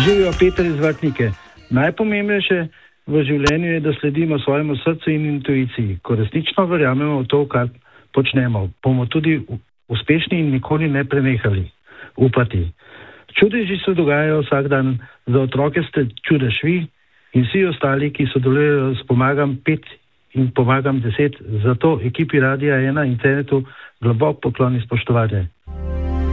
Živijo Peter iz Vrtnike. Najpomembnejše v življenju je, da sledimo svojemu srcu in intuiciji. Ko resnično verjamemo v to, kar počnemo, bomo tudi uspešni in nikoli ne prenehali upati. Čudeži se dogajajo vsak dan. Za otroke ste čudež vi in vsi ostali, ki sodelujejo s Pomagam 5 in Pomagam 10. Zato ekipi Radia 1 in internetu globok poklon in spoštovanje.